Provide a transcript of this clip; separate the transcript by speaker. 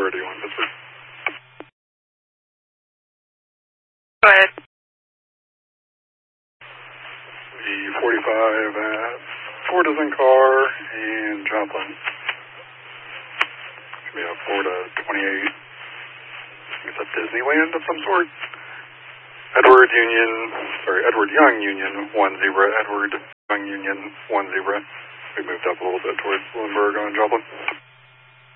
Speaker 1: or do you want Pittsburgh?
Speaker 2: Go ahead.
Speaker 1: The 45 at Ford is in car and Joplin. Should be a 4 to 28. It's a Disneyland of some sort. Edward Young Union, 1 zebra. Edward Young Union, 1 zebra. We moved up a little bit towards Bloomberg on Joplin.